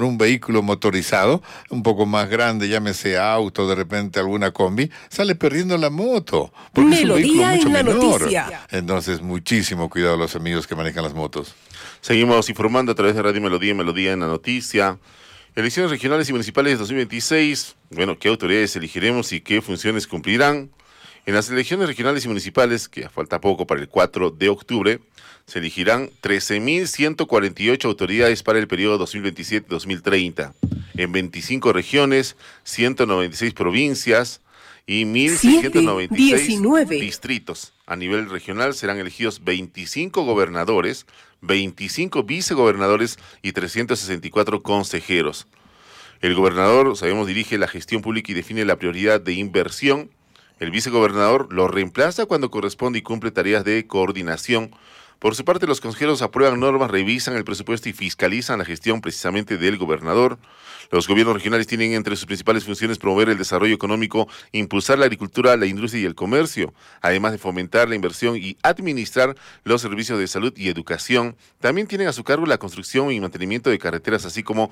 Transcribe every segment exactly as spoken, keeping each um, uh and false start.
un vehículo motorizado, un poco más grande, llámese auto, de repente alguna combi, sale perdiendo la moto, porque Melodía es un vehículo mucho en la menor. noticia. Entonces, muchísimo cuidado a los amigos que manejan las motos. Seguimos informando a través de Radio Melodía, Melodía en la noticia. Elecciones regionales y municipales dos mil veintiséis. Bueno, ¿qué autoridades elegiremos y qué funciones cumplirán? En las elecciones regionales y municipales, que falta poco para el cuatro de octubre, se elegirán trece mil ciento cuarenta y ocho autoridades para el periodo dos mil veintisiete a dos mil treinta. En veinticinco regiones, ciento noventa y seis provincias y mil seiscientos noventa y seis distritos. A nivel regional serán elegidos veinticinco gobernadores, veinticinco vicegobernadores y trescientos sesenta y cuatro consejeros. El gobernador, sabemos, dirige la gestión pública y define la prioridad de inversión. El vicegobernador lo reemplaza cuando corresponde y cumple tareas de coordinación. Por su parte, los consejeros aprueban normas, revisan el presupuesto y fiscalizan la gestión precisamente del gobernador. Los gobiernos regionales tienen entre sus principales funciones promover el desarrollo económico, impulsar la agricultura, la industria y el comercio, además de fomentar la inversión y administrar los servicios de salud y educación. También tienen a su cargo la construcción y mantenimiento de carreteras, así como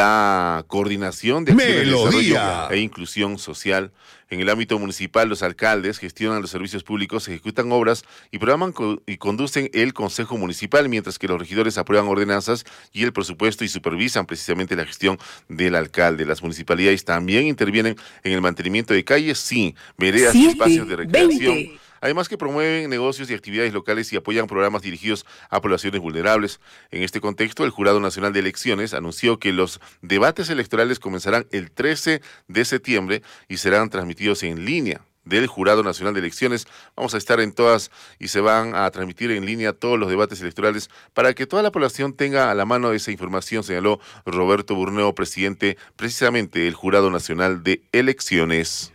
la coordinación de acciones de desarrollo e inclusión social. En el ámbito municipal, los alcaldes gestionan los servicios públicos, ejecutan obras y programan co- y conducen el Consejo Municipal, mientras que los regidores aprueban ordenanzas y el presupuesto y supervisan precisamente la gestión del alcalde. Las municipalidades también intervienen en el mantenimiento de calles, sí, veredas y espacios de recreación. veinte Además que promueven negocios y actividades locales y apoyan programas dirigidos a poblaciones vulnerables. En este contexto, el Jurado Nacional de Elecciones anunció que los debates electorales comenzarán el trece de septiembre y serán transmitidos en línea del Jurado Nacional de Elecciones. Vamos a estar en todas y se van a transmitir en línea todos los debates electorales para que toda la población tenga a la mano esa información, señaló Roberto Burneo, presidente precisamente del Jurado Nacional de Elecciones.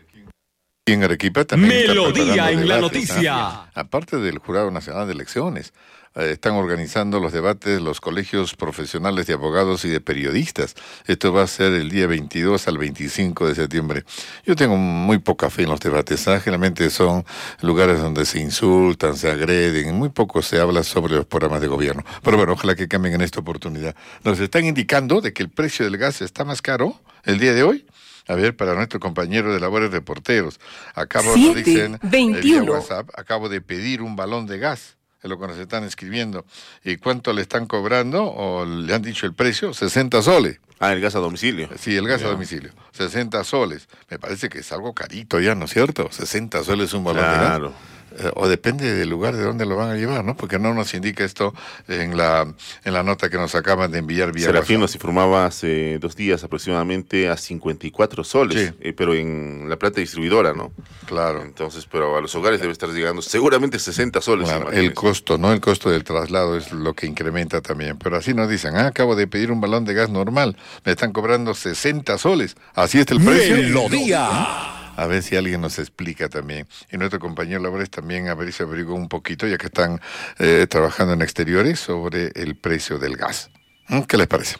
Y en Arequipa también Melodía en la debates, noticia. ¿no? Aparte del Jurado Nacional de Elecciones, eh, están organizando los debates los colegios profesionales de abogados y de periodistas. Esto va a ser el día veintidós al veinticinco de septiembre. Yo tengo muy poca fe en los debates, ¿eh? Generalmente son lugares donde se insultan, se agreden, muy poco se habla sobre los programas de gobierno. Pero bueno, ojalá que cambien en esta oportunidad. Nos están indicando de que el precio del gas está más caro el día de hoy. A ver, para nuestro compañero de labores reporteros, acabo, nos dicen, eh, vía WhatsApp, acabo de pedir un balón de gas, es lo que nos están escribiendo. ¿Y cuánto le están cobrando? ¿O le han dicho el precio? sesenta soles. Ah, el gas a domicilio. Sí, el gas ya. a domicilio. sesenta soles. Me parece que es algo carito ya, ¿no es cierto? sesenta soles un balón claro. de gas. Eh, o depende del lugar de donde lo van a llevar, ¿no? Porque no nos indica esto en la en la nota que nos acaban de enviar vía Serafín WhatsApp. nos informaba hace dos días aproximadamente a cincuenta y cuatro soles, sí. eh, pero en la planta distribuidora, ¿no? Claro. Entonces, pero a los hogares debe estar llegando seguramente sesenta soles. Claro, el costo, ¿no? El costo del traslado es lo que incrementa también. Pero así nos dicen, ah, acabo de pedir un balón de gas normal, me están cobrando sesenta soles. ¿Así está el precio? Melodía. A ver si alguien nos explica también. Y nuestro compañero Labores también a ver si averigua un poquito, ya que están eh, trabajando en exteriores, sobre el precio del gas. ¿Qué les parece?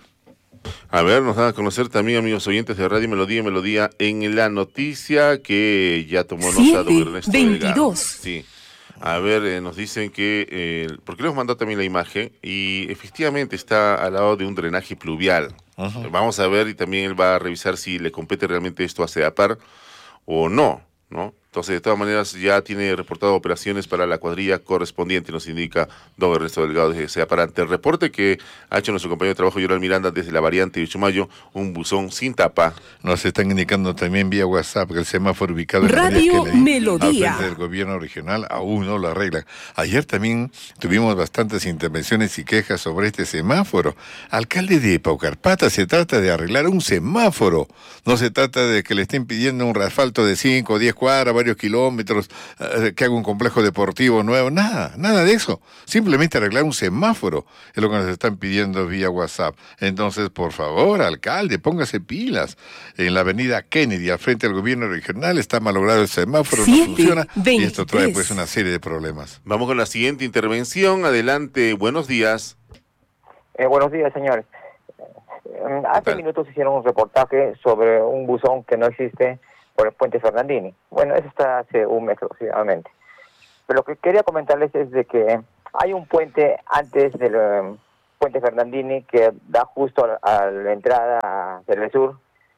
A ver, nos dan a conocer también, amigos oyentes de Radio Melodía, Melodía en la noticia que ya tomó nota don Ernesto veintidós. Sí. A ver, eh, nos dicen que, eh, porque les mandó también la imagen, y efectivamente está al lado de un drenaje pluvial. Uh-huh. Vamos a ver, y también él va a revisar si le compete realmente esto a CEAPAR o no, ¿no? Entonces, de todas maneras, ya tiene reportado operaciones para la cuadrilla correspondiente, nos indica don Ernesto Delgado desde CEAPAR. Ante el reporte que ha hecho nuestro compañero de trabajo, Yoral Miranda, desde la variante de Chumayo, un buzón sin tapa. Nos están indicando también vía WhatsApp que el semáforo ubicado en Radio Kennedy, Melodía, al frente del gobierno regional, aún no lo arreglan. Ayer también tuvimos bastantes intervenciones y quejas sobre este semáforo. Alcalde de Paucarpata, se trata de arreglar un semáforo. No se trata de que le estén pidiendo un asfalto de cinco o diez cuadras, varios kilómetros, eh, que haga un complejo deportivo nuevo, nada, nada de eso. Simplemente arreglar un semáforo es lo que nos están pidiendo vía WhatsApp. Entonces, por favor, alcalde, póngase pilas. En la avenida Kennedy, al frente del gobierno regional, está malogrado el semáforo, no funciona, y esto trae pues una serie de problemas. Vamos con la siguiente intervención. Adelante, buenos días. Eh, buenos días, señores. Eh, hace minutos hicieron un reportaje sobre un buzón que no existe por el puente Fernandini. Bueno, eso está hace un mes aproximadamente. Pero lo que quería comentarles es de que hay un puente antes del um, Puente Fernandini, que da justo a, a la entrada a Cervesur.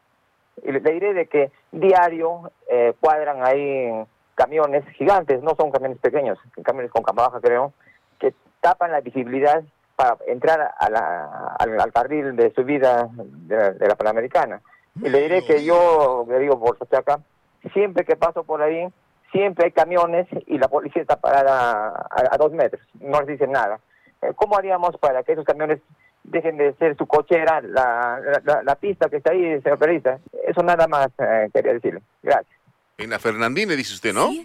Y le, le diré de que diario eh, cuadran ahí camiones gigantes, no son camiones pequeños, camiones con cama baja creo, que tapan la visibilidad para entrar a la, al, al carril de subida de, de la Panamericana. Y le diré que yo, le digo por Sochaca, siempre que paso por ahí, siempre hay camiones y la policía está parada a, a dos metros, no les dicen nada. ¿Cómo haríamos para que esos camiones dejen de ser su cochera, la, la, la pista que está ahí, señor periodista? Eso nada más eh, quería decirle. Gracias. En la Fernandini, dice usted, ¿no?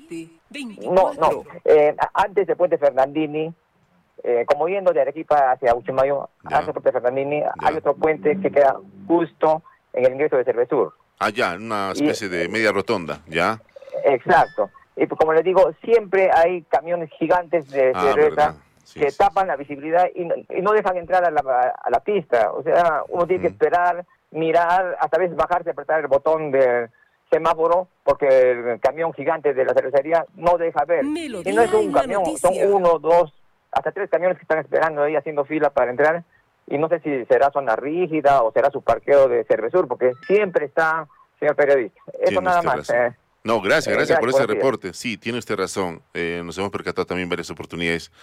No, no. Eh, antes de Puente Fernandini, eh, como yendo de Arequipa hacia Uchumayo, Ya. hacia Puente Fernandini, Ya. hay otro puente que queda justo en el ingreso de Cervesur. Ah, ya, una especie de media rotonda, ¿ya? Exacto. Y pues, como les digo, siempre hay camiones gigantes de Ah, cerveza verdad. Sí, que sí. tapan la visibilidad y no, y no dejan entrar a la, a la pista. O sea, uno tiene que Ujú. esperar, mirar, hasta a veces bajarse, apretar el botón del semáforo, porque el camión gigante de la cervecería no deja ver. Melodía Y no es un en la camión, noticia. son uno, dos, hasta tres camiones que están esperando ahí haciendo fila para entrar. Y no sé si será zona rígida o será su parqueo de Cervesur, porque siempre está, señor periodista. Eso Tiene nada usted más. razón. eh. No, gracias, Eh, gracias por ese gracias, buenos días. reporte. Sí, tiene usted razón. Eh, nos hemos percatado también varias oportunidades.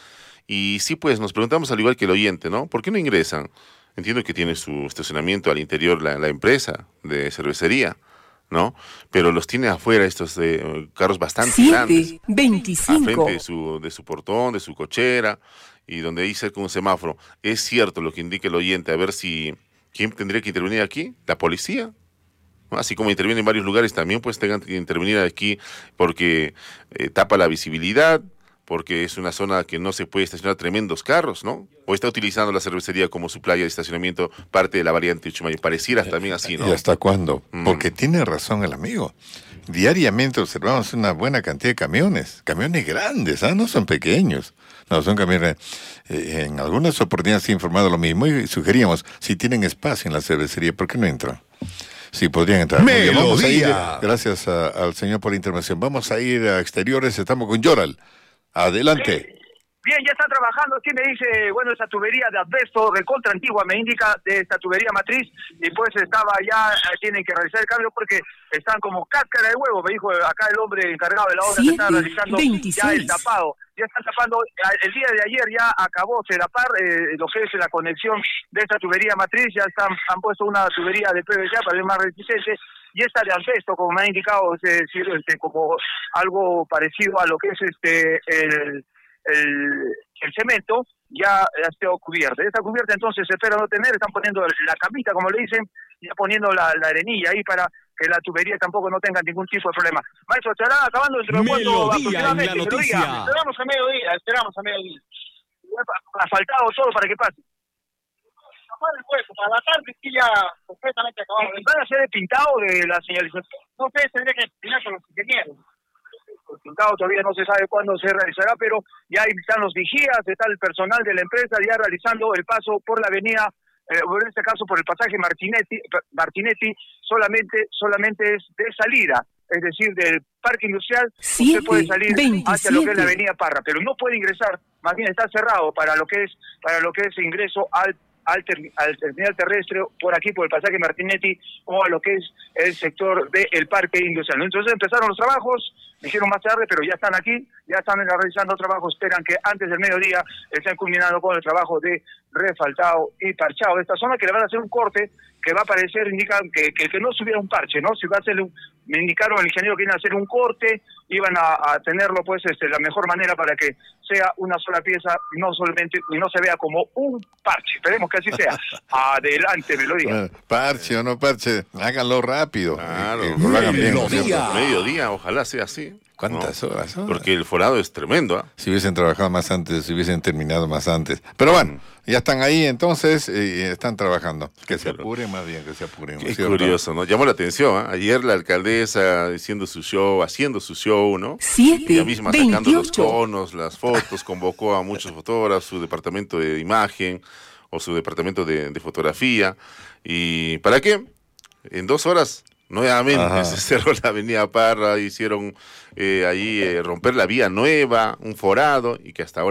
Y sí, pues nos preguntamos al igual que el oyente, ¿no? ¿Por qué no ingresan? Entiendo que tiene su estacionamiento al interior la, la empresa de cervecería, ¿no? Pero los tiene afuera estos eh, carros bastante grandes. siete Al veinticinco. frente de su, de su portón, de su cochera, y donde ahí cerca un semáforo. Es cierto lo que indica el oyente, a ver si, ¿quién tendría que intervenir aquí? ¿La policía? ¿No? Así como interviene en varios lugares, también pues tengan que intervenir aquí porque eh, tapa la visibilidad, porque es una zona que no se puede estacionar tremendos carros, ¿no? O está utilizando la cervecería como su playa de estacionamiento, parte de la variante Uchumayo. Pareciera también así, ¿no? ¿Y hasta cuándo? Mm. Porque tiene razón el amigo. Diariamente observamos una buena cantidad de camiones, camiones grandes, ¿ah? No son pequeños, no son camiones. Eh, en algunas oportunidades se ha informado lo mismo y sugeríamos, si tienen espacio en la cervecería, ¿por qué no entran? Sí, podrían entrar. Muy bien, vamos a ir, Melodía. gracias a- al señor por la intervención. Vamos a ir a exteriores, estamos con Yoral. Adelante. Bien, ya está trabajando. Aquí me dice, bueno, esa tubería de asbesto, recontra antigua, me indica de esta tubería matriz, y pues estaba ya, eh, tienen que realizar el cambio porque están como cáscara de huevo, me dijo acá el hombre encargado de la obra que está siete realizando ya el veintiséis. tapado. Ya están tapando, eh, el día de ayer ya acabó de tapar eh, lo que es la conexión de esta tubería matriz, ya están, han puesto una tubería de P V C para ser más resistente, y esta de asbesto, como me ha indicado, es decir, este, como algo parecido a lo que es este el El, el cemento ya ha sido cubierta. Esta cubierta entonces se espera no tener, están poniendo la camita, como le dicen, ya poniendo la, la arenilla ahí para que la tubería tampoco no tenga ningún tipo de problema. Maestro, estará acabando dentro de cuánto Melodía aproximadamente, en la noticia. melodía. Esperamos a mediodía, esperamos a mediodía. Asfaltado todo para que pase. Para el hueco, para la tarde sí ya completamente acabado. ¿Van a hacer el pintado de la señalización? No sé, tendría que pintar con los ingenieros. El pintado todavía no se sabe cuándo se realizará, pero ya ahí están los vigías, está el personal de la empresa ya realizando el paso por la avenida, eh, o en este caso por el pasaje Martinetti, Martinetti solamente, solamente es de salida, es decir, del parque industrial, usted puede salir hacia lo que es la avenida Parra, pero no puede ingresar, más bien está cerrado para lo que es, para lo que es ingreso al Al, ter al terminal terrestre, por aquí, por el pasaje Martinetti, o a lo que es el sector del parque industrial. Entonces empezaron los trabajos, me hicieron más tarde, pero ya están aquí, ya están realizando trabajos, esperan que antes del mediodía estén culminando con el trabajo de refaltado y parchado de esta zona, que le van a hacer un corte, que va a parecer, indican que, que, que no subiera un parche, ¿no? Si va a hacer un, me indicaron el ingeniero que iban a hacer un corte, iban a, a tenerlo pues este, la mejor manera para que sea una sola pieza y no solamente, y no se vea como un parche. Esperemos que así sea. Adelante, Melodía. Bueno, parche o no parche, háganlo rápido. Claro. Eh, que lo hagan bien, ¿no es Melodía. cierto? Mediodía, ojalá sea así. ¿Cuántas ¿no? horas? horas? Porque el forado es tremendo, ¿ah? Si hubiesen trabajado más antes, si hubiesen terminado más antes. Pero bueno, ya están ahí entonces y están trabajando. Que se Claro. apuren más bien, que se apuren. ¿no Qué es cierto? curioso, ¿no? Llamó la atención, ¿ah? Ayer la alcaldesa diciendo su show, haciendo su show, ¿no? siete Ella misma sacando los veintiocho. conos, las fotos, convocó a muchos fotógrafos, su departamento de imagen o su departamento de, de fotografía. ¿Y para qué? En dos horas, nuevamente Ajá. se cerró la avenida Parra, hicieron eh, ahí eh, romper la vía nueva, un forado, y que hasta ahora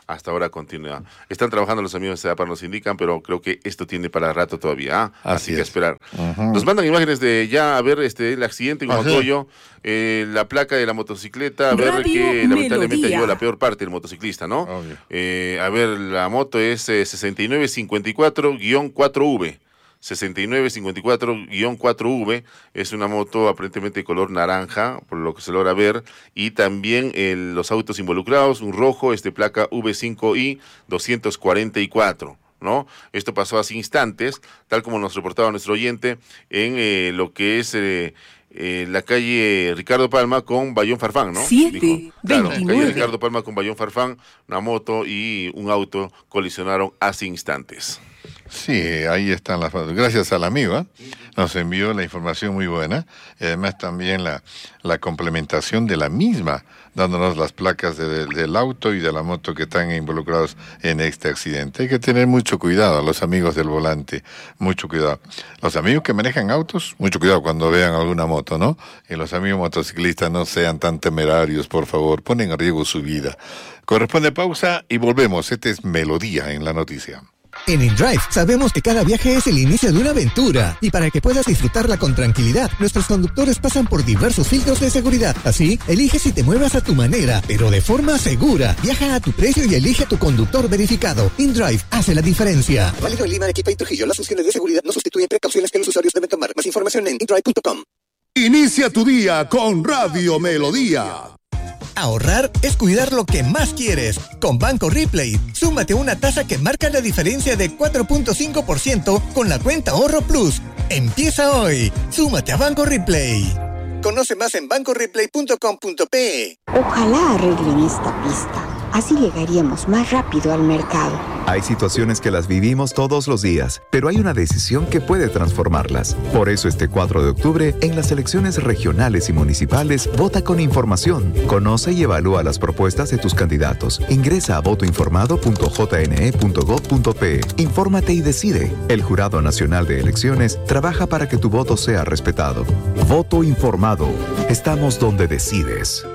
hasta ahora continúa. Están trabajando los amigos de SEDAPAR, nos indican, pero creo que esto tiene para rato todavía, ¿ah? Así, Así que es. esperar. Uh-huh. Nos mandan imágenes de ya a ver este el accidente en Huancoyo, eh, la placa de la motocicleta, a ver Radio que lamentablemente llegó la peor parte del motociclista, ¿no? Eh, a ver, la moto es eh, sesenta y nueve cincuenta y cuatro guión cuatro V. sesenta y nueve cincuenta y cuatro guión cuatro V, es una moto aparentemente de color naranja, por lo que se logra ver, y también eh, los autos involucrados, un rojo, este placa V cinco I doscientos cuarenta y cuatro, ¿no? Esto pasó hace instantes, tal como nos reportaba nuestro oyente, en eh, lo que es... Eh, Eh, la calle Ricardo Palma con Bayón Farfán, ¿no? siete, claro, veintinueve. Calle Ricardo Palma con Bayón Farfán, una moto y un auto colisionaron hace instantes. Sí, ahí están las fotos. Gracias al amigo, ¿eh? Nos envió la información muy buena, y además también la, la complementación de la misma, dándonos las placas de, de, del auto y de la moto que están involucrados en este accidente. Hay que tener mucho cuidado, los amigos del volante, mucho cuidado. Los amigos que manejan autos, mucho cuidado cuando vean alguna moto, ¿no? Y los amigos motociclistas no sean tan temerarios, por favor, ponen en riesgo su vida. Corresponde pausa y volvemos. Este es Melodía en la noticia. En InDrive sabemos que cada viaje es el inicio de una aventura y para que puedas disfrutarla con tranquilidad, nuestros conductores pasan por diversos filtros de seguridad. Así, elige si te muevas a tu manera, pero de forma segura. Viaja a tu precio y elige tu conductor verificado. InDrive hace la diferencia. Válido en Lima, Arequipa y Trujillo. Las funciones de seguridad no sustituyen precauciones que los usuarios deben tomar. Más información en indrive punto com. Inicia tu día con Radio Melodía. Ahorrar es cuidar lo que más quieres. Con Banco Replay, súmate a una tasa que marca la diferencia de cuatro punto cinco por ciento con la cuenta Ahorro Plus. Empieza hoy. Súmate a Banco Replay. Conoce más en banco replay punto com punto pe. Ojalá arreglen esta pista. Así llegaríamos más rápido al mercado. Hay situaciones que las vivimos todos los días, pero hay una decisión que puede transformarlas. Por eso este cuatro de octubre, en las elecciones regionales y municipales, vota con información. Conoce y evalúa las propuestas de tus candidatos. Ingresa a voto informado punto j n e punto gov punto pe. Infórmate y decide. El Jurado Nacional de Elecciones trabaja para que tu voto sea respetado. Voto informado. Estamos donde decides.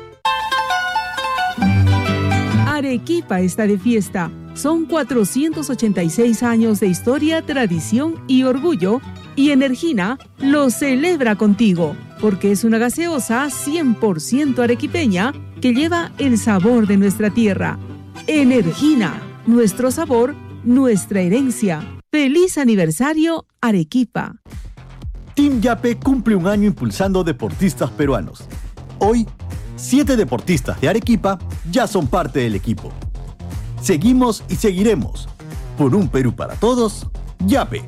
Arequipa está de fiesta. Son cuatrocientos ochenta y seis años de historia, tradición y orgullo, y Energina lo celebra contigo, porque es una gaseosa cien por ciento arequipeña que lleva el sabor de nuestra tierra. Energina, nuestro sabor, nuestra herencia. ¡Feliz aniversario, Arequipa! Team Yape cumple un año impulsando deportistas peruanos. Hoy, siete deportistas de Arequipa ya son parte del equipo. Seguimos y seguiremos. Por un Perú para todos, Yape.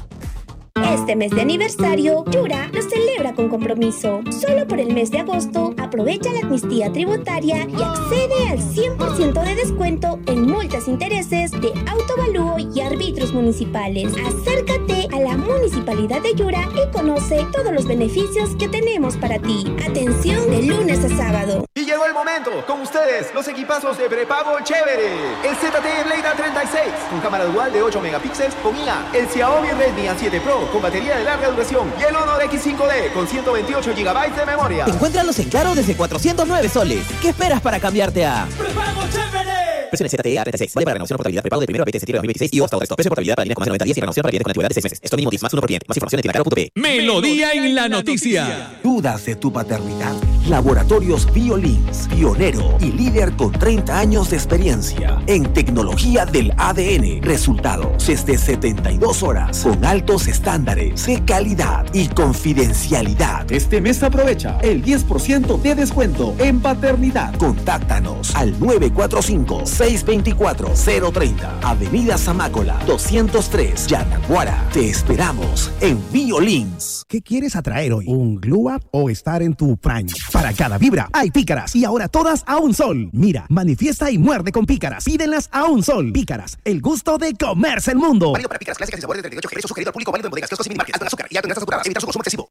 Este mes de aniversario, Yura lo celebra con compromiso. Solo por el mes de agosto, aprovecha la amnistía tributaria y accede al cien por ciento de descuento en multas, intereses de autovalúo y árbitros municipales. Acércate a la Municipalidad de Yura y conoce todos los beneficios que tenemos para ti. Atención de lunes a sábado. Y llegó el momento, con ustedes, los equipazos de prepago chévere. El Z T E Blade A treinta y seis, con cámara dual de ocho megapíxeles con I A. El Xiaomi Redmi A siete Pro, con batería de larga duración. Y el Honor X cinco D, con ciento veintiocho gigabytes de memoria. Encuéntralos en Claro desde cuatrocientos nueve soles. ¿Qué esperas para cambiarte a ¡Prepago chévere! Versión Z T E A treinta y seis. Vale para renovación o portabilidad prepago de primero a veinte de septiembre de dos mil veintiséis y hasta otro. Precio de portabilidad para líneas con más de noventa días y renovación para clientes con antigüedad de seis meses. Esto mismo diez más uno por cliente. Más información en tienda claro punto pe. Melodía en la noticia. ¿Dudas de tu paternidad? Laboratorios BioLinks, pionero y líder con treinta años de experiencia en tecnología del A D N. Resultados desde setenta y dos horas con altos estándares de calidad y confidencialidad. Este mes aprovecha el diez por ciento de descuento en paternidad. Contáctanos al nueve cuatro cinco, seis dos cuatro, cero tres cero, Avenida Zamácola, doscientos tres, Yanaguara. Te esperamos en BioLinks. ¿Qué quieres atraer hoy? ¿Un glow up o estar en tu prime? Para cada vibra hay pícaras y ahora todas a un sol. Mira, manifiesta y muerde con pícaras. Pídenlas a un sol. Pícaras, el gusto de comerse el mundo. Válido para pícaras clásicas y sabores de treinta y ocho G. Sugerido al público, válido en bodegas, kioscos y minimarkets. Alto en azúcar y alto en grasas saturadas. Evitar su consumo excesivo.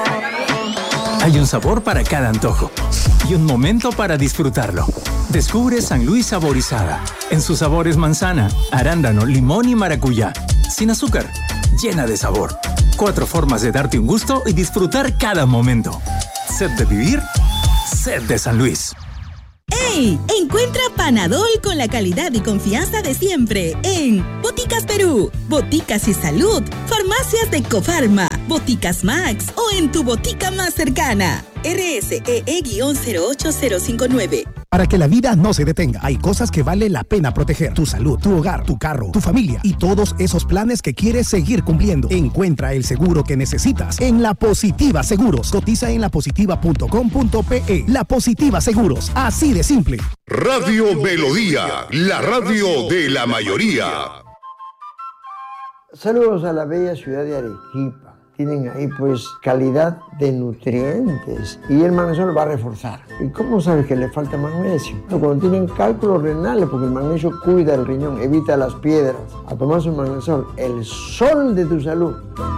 Hay un sabor para cada antojo y un momento para disfrutarlo. Descubre San Luis Saborizada. En sus sabores manzana, arándano, limón y maracuyá. Sin azúcar, llena de sabor. Cuatro formas de darte un gusto y disfrutar cada momento. Sed de vivir, sed de San Luis. ¡Hey! Encuentra Panadol con la calidad y confianza de siempre en Boticas Perú, Boticas y Salud, Farmacias de Cofarma, Boticas Max o en tu botica más cercana. R S E E cero ocho cero cinco nueve. Para que la vida no se detenga, hay cosas que vale la pena proteger. Tu salud, tu hogar, tu carro, tu familia y todos esos planes que quieres seguir cumpliendo. Encuentra el seguro que necesitas en La Positiva Seguros. Cotiza en la positiva punto com punto pe. La Positiva Seguros, así de simple. Radio Melodía, la radio de la mayoría. Saludos a la bella ciudad de Arequipa. Tienen ahí pues calidad de nutrientes y el magnesio va a reforzar. ¿Y cómo sabes que le falta magnesio? Cuando tienen cálculos renales, porque el magnesio cuida el riñón, evita las piedras. A tomar su magnesio, el sol de tu salud.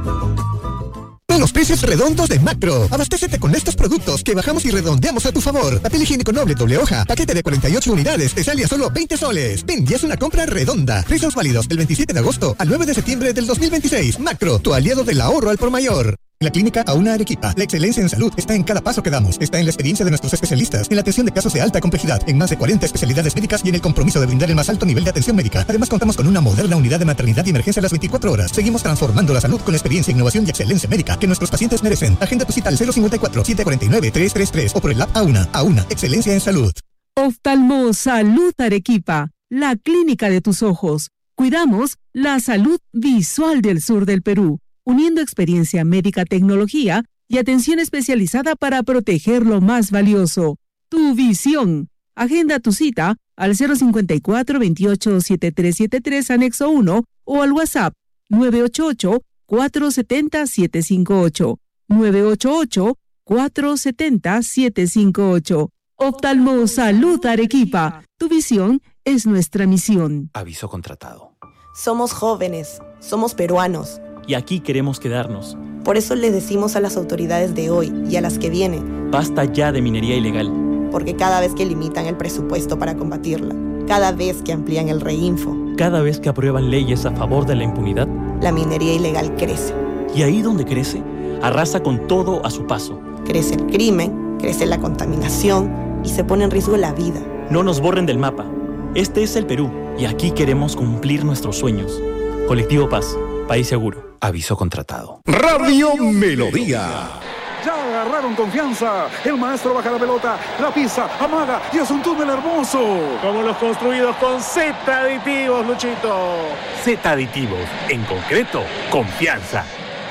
Los precios redondos de Macro. Abastécete con estos productos que bajamos y redondeamos a tu favor. Papel higiénico noble doble hoja, paquete de cuarenta y ocho unidades, te sale a solo veinte soles. Ven, ya es una compra redonda. Precios válidos del veintisiete de agosto al nueve de septiembre del dos mil veintiséis. Macro, tu aliado del ahorro al por mayor. En la clínica Auna Arequipa, la excelencia en salud está en cada paso que damos. Está en la experiencia de nuestros especialistas, en la atención de casos de alta complejidad, en más de cuarenta especialidades médicas y en el compromiso de brindar el más alto nivel de atención médica. Además, contamos con una moderna unidad de maternidad y emergencia a las veinticuatro horas. Seguimos transformando la salud con la experiencia, innovación y excelencia médica que nuestros pacientes merecen. Agenda tu cita al cero cincuenta y cuatro, setecientos cuarenta y nueve, trescientos treinta y tres o por el app Auna. Auna, excelencia en salud. Oftalmo Salud Arequipa, la clínica de tus ojos. Cuidamos la salud visual del sur del Perú, uniendo experiencia médica, tecnología y atención especializada para proteger lo más valioso, tu visión. Agenda tu cita al cero cincuenta y cuatro, veintiocho, setenta y tres setenta y tres, anexo uno o al WhatsApp nueve ocho ocho, cuatro siete cero, siete cinco ocho, nueve ocho ocho, cuatro siete cero, siete cinco ocho. Oftalmo Salud Arequipa, tu visión es nuestra misión. Aviso contratado. Somos jóvenes, somos peruanos. Y aquí queremos quedarnos. Por eso les decimos a las autoridades de hoy y a las que vienen. Basta ya de minería ilegal. Porque cada vez que limitan el presupuesto para combatirla, cada vez que amplían el reinfo, cada vez que aprueban leyes a favor de la impunidad, la minería ilegal crece. Y ahí donde crece, arrasa con todo a su paso. Crece el crimen, crece la contaminación y se pone en riesgo la vida. No nos borren del mapa. Este es el Perú y aquí queremos cumplir nuestros sueños. Colectivo Paz, país seguro. Aviso contratado. Radio Melodía. Ya agarraron confianza. El maestro baja la pelota, la pisa, amaga y es un túnel hermoso. Como los construidos con Z aditivos, Luchito. Z aditivos, en concreto, confianza.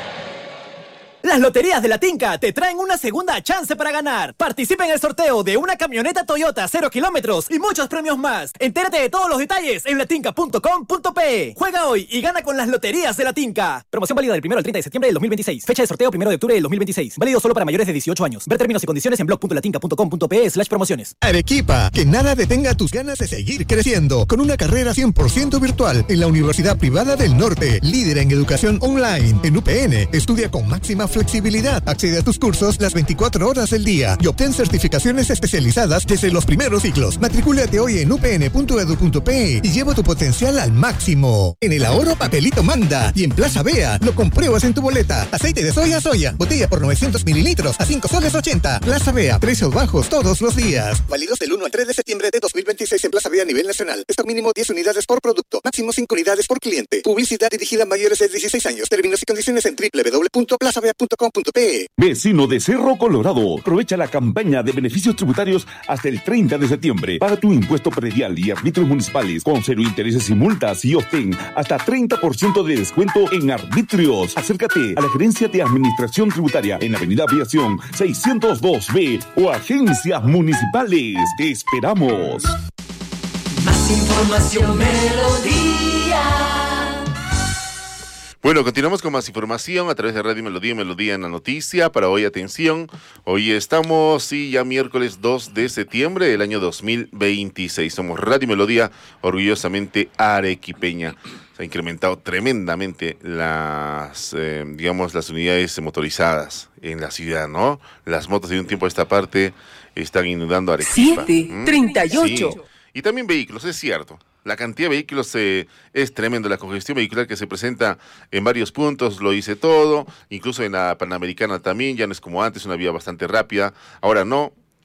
Las loterías de La Tinca te traen una segunda chance para ganar. Participa en el sorteo de una camioneta Toyota cero kilómetros y muchos premios más. Entérate de todos los detalles en latinca punto com punto pe. Juega hoy y gana con las loterías de La Tinca. Promoción válida del primero al treinta de septiembre del dos mil veintiséis. Fecha de sorteo primero de octubre del dos mil veintiséis. Válido solo para mayores de dieciocho años. Ver términos y condiciones en blog punto latinca punto com punto pe slash promociones. Arequipa, que nada detenga tus ganas de seguir creciendo. Con una carrera cien por ciento virtual en la Universidad Privada del Norte. Líder en educación online. En U P N, estudia con máxima flexibilidad. Accede a tus cursos las veinticuatro horas del día y obtén certificaciones especializadas desde los primeros ciclos. Matricúlate hoy en u p n punto edu punto pe y lleva tu potencial al máximo. En el ahorro Papelito manda y en Plaza Bea lo compruebas en tu boleta. Aceite de soya soya, botella por novecientos mililitros a cinco soles ochenta. Plaza Bea, precios bajos todos los días. Válidos del uno al tres de septiembre de dos mil veintiséis en Plaza Bea a nivel nacional. Stock mínimo diez unidades por producto, máximo cinco unidades por cliente. Publicidad dirigida a mayores de dieciséis años. Términos y condiciones en doble u doble u doble u punto plaza bea punto com punto pe. Vecino de Cerro Colorado, aprovecha la campaña de beneficios tributarios hasta el treinta de septiembre. Paga tu impuesto predial y arbitrios municipales con cero intereses y multas y obtén hasta treinta por ciento de descuento en arbitrios. Acércate a la Gerencia de Administración Tributaria en Avenida Aviación seiscientos dos B o agencias municipales. Te esperamos. Más información, Melodía. Bueno, continuamos con más información a través de Radio Melodía, Melodía en la Noticia. Para hoy, atención, hoy estamos, sí, ya miércoles dos de septiembre del año dos mil veintiséis. Somos Radio Melodía, orgullosamente arequipeña. Se ha incrementado tremendamente las, eh, digamos, las unidades motorizadas en la ciudad, ¿no? Las motos de un tiempo a esta parte están inundando Arequipa. siete, treinta y ocho. Sí. Y también vehículos, es cierto. La cantidad de vehículos eh, es tremendo, la congestión vehicular que se presenta en varios puntos, lo hice todo, incluso en la Panamericana también, ya no es como antes, una vía bastante rápida, ahora no,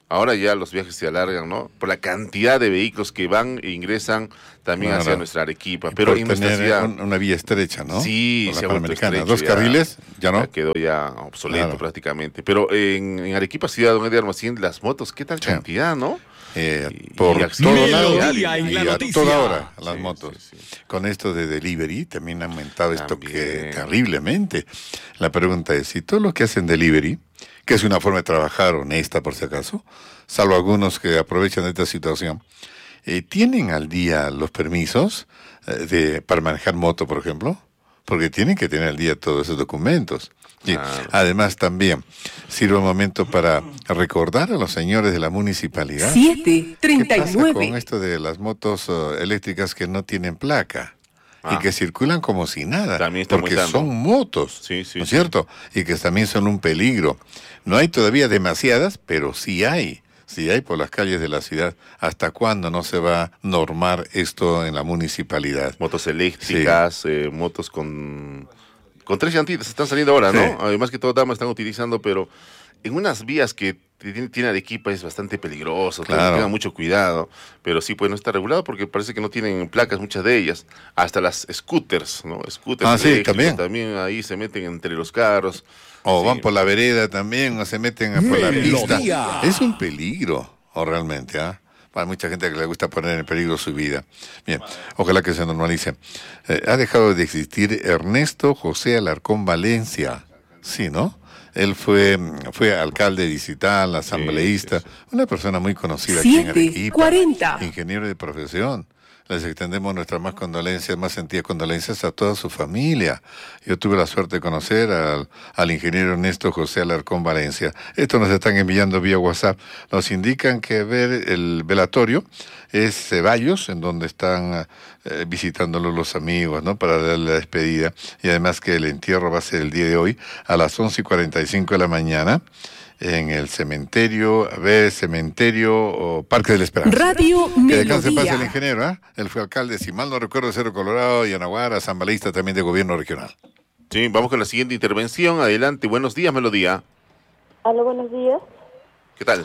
Ahora ya los viajes se alargan, ¿no? Por la cantidad de vehículos que van e ingresan también Claro. hacia nuestra Arequipa. Pero en nuestra tener ciudad... un- una vía estrecha, ¿no? Sí, Por la se ha vuelto Panamericana. estrecho, Dos carriles, ya no. quedó ya obsoleto Claro. prácticamente. Pero en, en Arequipa, ciudad, don Eddie Almacén, las motos, ¿qué tal cantidad, no? Eh, Y- por y todo accidentes lado diarios. y a toda hora las motos. Con esto de delivery también ha aumentado esto que terriblemente. La pregunta es, si todos los que hacen delivery, que es una forma de trabajar honesta por si acaso, salvo algunos que aprovechan de esta situación, eh, ¿tienen al día los permisos eh, de para manejar moto, por ejemplo? Porque tienen que tener al día todos esos documentos. Y además también sirve un momento para recordar a los señores de la municipalidad siete treinta y ¿qué pasa nueve. con esto de las motos uh, eléctricas que no tienen placa y que circulan como si nada, está porque aumentando. son motos, ¿no es cierto? Y que también son un peligro. No hay todavía demasiadas, pero sí hay. Sí hay por las calles de la ciudad. ¿Hasta cuándo no se va a normar esto en la municipalidad? Motos eléctricas, eh, motos con, con tres llantitas, están saliendo ahora, ¿no? Sí. Además que todas damas están utilizando, pero en unas vías que tiene, tiene Arequipa es bastante peligroso, Claro. claro. Tengan mucho cuidado, pero sí, pues no está regulado porque parece que no tienen placas muchas de ellas, hasta las scooters, ¿no? Scooters Ah, sí, eléctricos también. también ahí se meten entre los carros. O Sí. van por la vereda también, o se meten por la pista. Melodía. Es un peligro, o realmente, ¿ah? Para mucha gente que le gusta poner en peligro su vida. Bien, ojalá que se normalice. Eh, ha dejado de existir Ernesto José Alarcón Valencia. Sí, ¿no? Él fue, fue alcalde distrital, asambleísta, una persona muy conocida aquí en siete Arequipa. cuarenta. Ingeniero de profesión. Les extendemos nuestras más condolencias, más sentidas condolencias a toda su familia. Yo tuve la suerte de conocer al, al ingeniero Ernesto José Alarcón Valencia. Esto nos están enviando vía WhatsApp. Nos indican que ver el velatorio es Ceballos, en donde están eh, visitándolo los amigos, ¿no? Para darle la despedida. Y además que el entierro va a ser el día de hoy a las once y cuarenta y cinco de la mañana. En el cementerio, a ver, cementerio o Parque de la Esperanza. Radio Que descanse en paz Melodía. el ingeniero, ¿ah? Él fue alcalde, si mal no recuerdo, de Cerro Colorado, Yanaguara, asambleísta también de gobierno regional. Sí, vamos con la siguiente intervención. Adelante, buenos días, Melodía. Aló, buenos días. ¿Qué tal?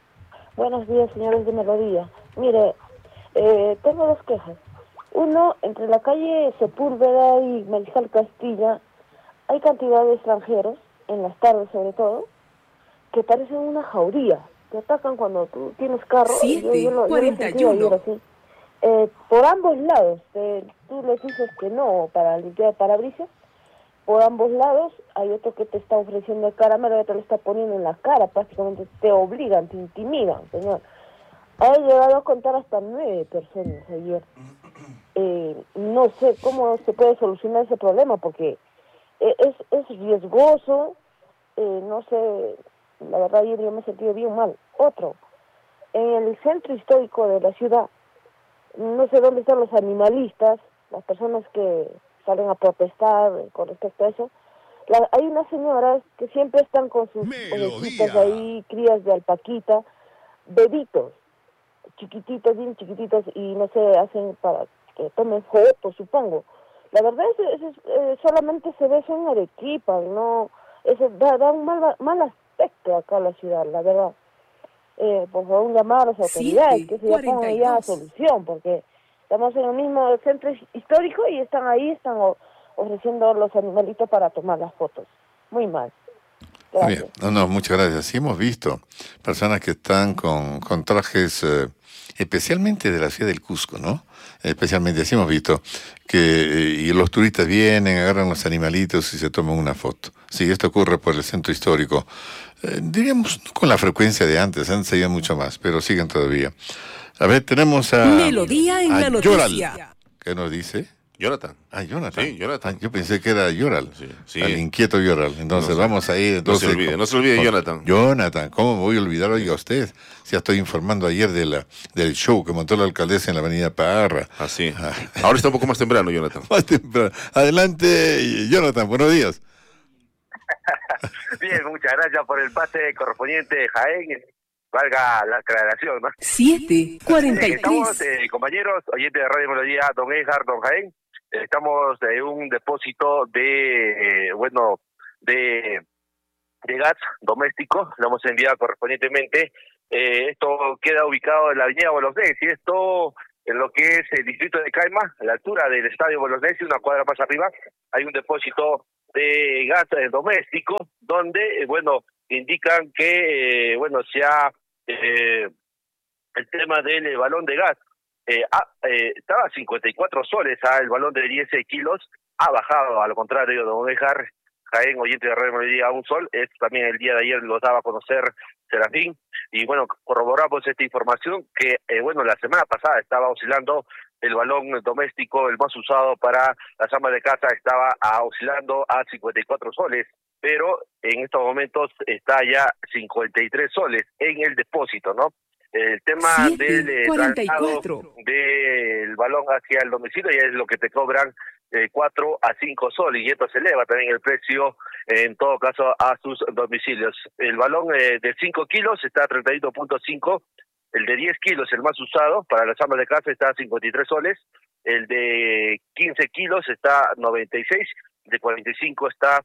Buenos días, señores de Melodía. Mire, eh, tengo dos quejas. Uno, entre la calle Sepúlveda y Mariscal Castilla, hay cantidad de extranjeros, en las tardes sobre todo, que parecen una jauría. Te atacan cuando tú tienes carro. y yo- yo lo- yo lo he sentido ayer así. Eh, por ambos lados, te- tú les dices que no para limpiar parabrisas. Por ambos lados hay otro que te está ofreciendo el caramelo y otro le está poniendo en la cara, prácticamente te obligan, te intimidan, señor. Ha llegado a contar hasta nueve personas ayer. Eh, no sé cómo se puede solucionar ese problema porque eh, es, es riesgoso, eh, no sé, la verdad ayer yo me he sentido bien mal. Otro, en el centro histórico de la ciudad, no sé dónde están los animalistas, las personas que salen a protestar con respecto a eso. La- hay unas señoras que siempre están con sus ovejjitas ahí, crías de alpaquita, bebitos, chiquititos, bien chiquititos, y no sé, hacen para que tomen fotos, supongo. La verdad es que eh, solamente se ve eso en Arequipa, no, eso da, da un mal, mal aspecto acá a la ciudad, la verdad. Eh, por favor, un llamado a las autoridades, que se ya pongan ya solución, porque estamos en el mismo centro histórico y están ahí, están o- ofreciendo los animalitos para tomar las fotos. Muy mal. Muy bien. No, no, muchas gracias. Sí hemos visto personas que están con, con trajes, eh, especialmente de la ciudad del Cusco, ¿no? Especialmente, sí hemos visto que eh, y los turistas vienen, agarran los animalitos y se toman una foto. Sí, esto ocurre por el centro histórico. Eh, diríamos, no con la frecuencia de antes, antes se iba mucho más, pero siguen todavía. A ver, tenemos a... Melodía en a la Yoral. noticia. ¿Qué nos dice? Jonathan. Ah, Jonathan. Sí, Jonathan. Ah, yo pensé que era Yoral. sí. El inquieto Yoral. Entonces, No se- vamos a ir. no Entonces, se olvide, no se olvide de con- Jonathan. Jonathan, ¿cómo me voy a olvidar, oiga usted? Si ya estoy informando ayer de la, del show que montó la alcaldesa en la avenida Parra. Así. Ahora está un poco más temprano, Jonathan. Más temprano. Adelante, Jonathan, buenos días. Bien, muchas gracias por el pase correspondiente de Jaén. Valga la aclaración, ¿no? siete cuarenta y Estamos, tres. eh, compañeros, oyentes de Radio Melodía, don Edgar, don Jaén. Estamos en un depósito de, eh, bueno, de, de gas doméstico. Lo hemos enviado correspondientemente Eh, esto queda ubicado en la avenida Bolosnesi, y esto en lo que es el distrito de Caima, a la altura del estadio Bolosnesi, una cuadra más arriba, hay un depósito de gas eh, doméstico, donde, eh, bueno, indican que, eh, bueno, se ha, eh, el tema del eh, balón de gas, eh, ah, eh, estaba a cincuenta y cuatro soles, ah, el balón de diez kilos, ha bajado, al contrario, don Ejar Jaén, oyente de Radio Melodía, a un sol. Es también el día de ayer lo daba a conocer Serafín, y bueno, corroboramos esta información que, eh, bueno, la semana pasada estaba oscilando el balón doméstico, el más usado para las amas de casa, estaba a, oscilando a cincuenta y cuatro soles, pero en estos momentos está ya cincuenta y tres soles en el depósito, ¿no? El tema del eh, traslado del balón hacia el domicilio ya es lo que te cobran eh, cuatro a cinco soles, y esto se eleva también el precio, eh, en todo caso, a sus domicilios. El balón eh, de cinco kilos está a treinta y uno punto cinco, el de diez kilos, el más usado para las amas de casa, está a cincuenta y tres soles, el de quince kilos está a noventa y seis, el de cuarenta y cinco está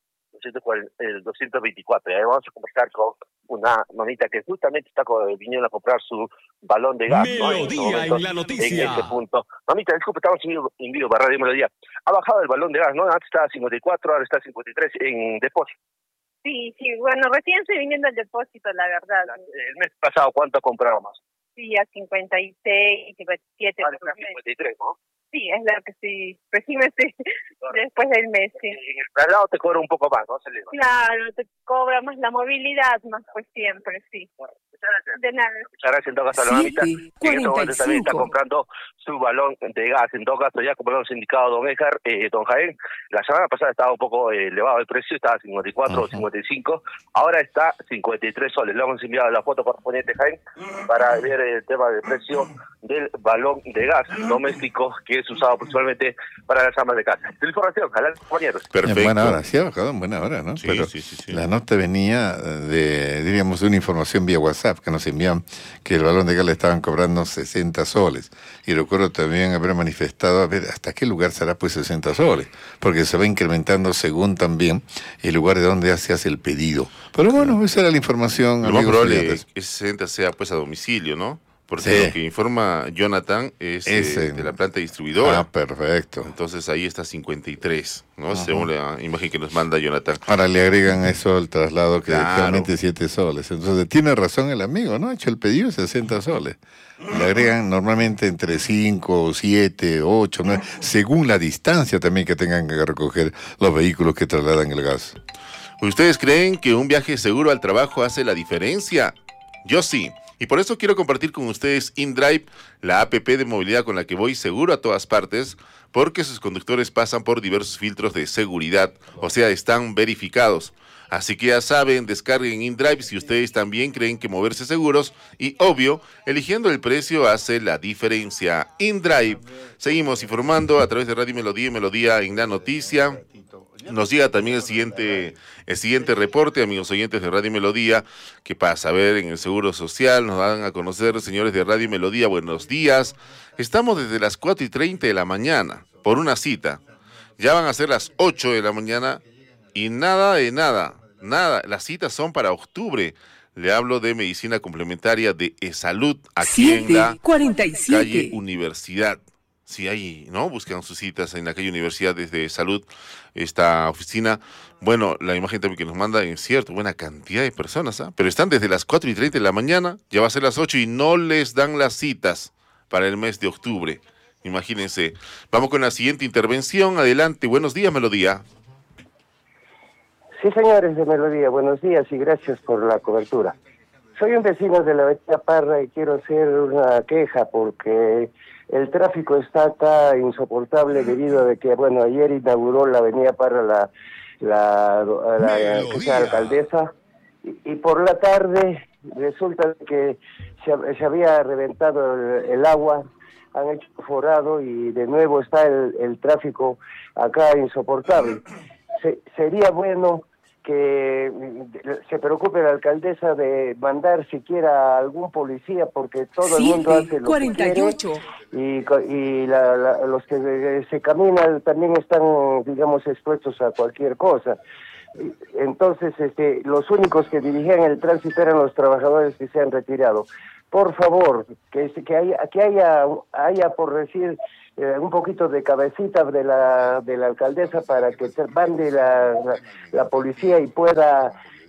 doscientos veinticuatro. Y ahí vamos a conversar con una mamita que justamente está viniendo a comprar su balón de gas, ¿no? En, momento, en la noticia. En este punto. Mamita, disculpe, estamos en vivo, en vivo para Radio Melodía. Ha bajado el balón de gas, ¿no? Antes estaba a cincuenta y cuatro, ahora está a cincuenta y tres en depósito. Sí, sí, bueno, recién estoy viniendo al depósito, la verdad. El mes pasado, ¿cuánto comprábamos? Sí, a cincuenta y seis, cincuenta y siete. Ah, cincuenta y tres, ¿no? Sí, es lo que sí, recién me estoy después del mes, sí. En el traslado te cobra un poco más, ¿no? Se le va. Claro, te cobra más la movilidad, más pues siempre, sí. Bueno, muchas gracias. De nada. Muchas gracias, en todo caso, a la mamita. En este momento también está comprando su balón de gas. En todo caso, ya como lo hemos indicado don Ejar, eh, don Jaén, la semana pasada estaba un poco eh, elevado el precio, estaba a cincuenta y cuatro o cincuenta y cinco, ahora está cincuenta y tres soles. Le hemos enviado la foto correspondiente, Jaén, para ver el tema del precio del balón de gas doméstico que es usado principalmente para las amas de casa. De la información, ojalá, compañeros. Perfecto. En buena hora, sí ha bajado en buena hora, ¿no? Sí, Pero sí, sí, sí. La nota venía de, diríamos, de una información vía WhatsApp que nos envían que el balón de gas le estaban cobrando sesenta soles. Y recuerdo también haber manifestado, a ver, ¿hasta qué lugar será pues sesenta soles? Porque se va incrementando según también el lugar de donde se hace el pedido. Pero bueno, esa era la información. Lo más probable es que sesenta sea pues a domicilio, ¿no? Porque sí. Lo que informa Jonathan es Ese. eh, de la planta distribuidora. Ah, perfecto. Entonces ahí está cincuenta y tres, ¿no? Ajá. Según la imagen que nos manda Jonathan. Ahora le agregan eso al traslado que Claro. realmente siete soles. Entonces tiene razón el amigo, ¿no? Ha hecho el pedido sesenta soles. Le agregan normalmente entre cinco, siete, ocho, nueve, según la distancia también que tengan que recoger los vehículos que trasladan el gas. ¿Ustedes creen que un viaje seguro al trabajo hace la diferencia? Yo sí. Y por eso quiero compartir con ustedes InDrive, la app de movilidad con la que voy seguro a todas partes, porque sus conductores pasan por diversos filtros de seguridad, o sea, están verificados. Así que ya saben, descarguen InDrive si ustedes también creen que moverse seguros y, obvio, eligiendo el precio hace la diferencia. InDrive. Seguimos informando a través de Radio Melodía y Melodía en la noticia. Nos llega también el siguiente, el siguiente reporte, amigos oyentes de Radio Melodía. ¿Qué pasa? A ver, en el Seguro Social nos dan a conocer, señores de Radio Melodía, buenos días. Estamos desde las cuatro y treinta de la mañana por una cita. Ya van a ser las ocho de la mañana y nada de nada, nada. Las citas son para octubre. Le hablo de medicina complementaria de eSalud aquí en la calle Universidad. Sí, ahí, ¿no? Buscan sus citas en la calle Universidad desde Salud, esta oficina. Bueno, la imagen también que nos manda es cierto, buena cantidad de personas, ¿ah? Pero están desde las cuatro y treinta de la mañana, ya va a ser las ocho y no les dan las citas para el mes de octubre. Imagínense. Vamos con la siguiente intervención. Adelante, buenos días, Melodía. Sí, señores de Melodía, buenos días y gracias por la cobertura. Soy un vecino de la avenida Parra y quiero hacer una queja porque el tráfico está acá insoportable debido a que, bueno, ayer inauguró la avenida Parra la, la, la, la, la alcaldesa y, y por la tarde resulta que se, se había reventado el, el agua, han hecho forado y de nuevo está el, el tráfico acá insoportable. Se, sería bueno que se preocupe la alcaldesa de mandar siquiera a algún policía porque todo el mundo hace lo cuarenta y ocho. que quiere y, y la, la, los que se caminan también están, digamos, expuestos a cualquier cosa. Entonces, este, los únicos que dirigían el tránsito eran los trabajadores que se han retirado. Por favor, que, que haya, que haya, haya por decir, eh, un poquito de cabecita de la, de la alcaldesa para que se mande la, la, la policía y pueda